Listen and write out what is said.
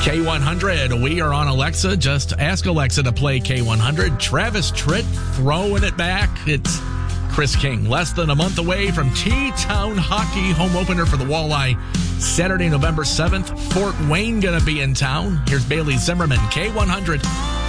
K100, we are on Alexa. Just ask Alexa to play K100. Travis Tritt throwing it back. It's Chris King, less than a month away from T-Town Hockey home opener for the Walleye. Saturday, November 7th. Fort Wayne going to be in town. Here's Bailey Zimmerman, K100.